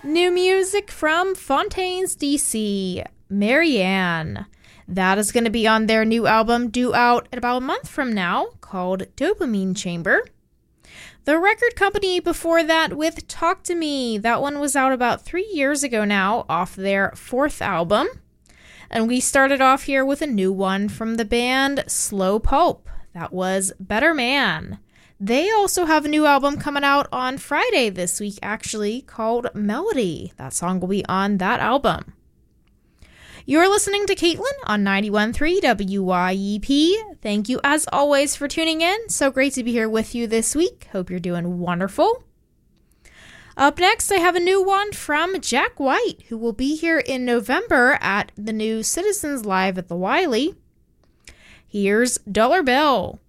New music from Fontaines DC, Marianne. That is going to be on their new album due out in about a month from now called Dopamine Chamber. The record company before that with Talk to Me. That one was out about 3 years ago now off their fourth album. And we started off here with a new one from the band Slow Pulp. That was Better Man. They also have a new album coming out on Friday this week, actually, called Melody. That song will be on that album. You're listening to Caitlin on 91.3 WYEP. Thank you, as always, for tuning in. So great to be here with you this week. Hope you're doing wonderful. Up next, I have a new one from Jack White, who will be here in November at the new Citizens Live at the Wiley. Here's Dollar Bill.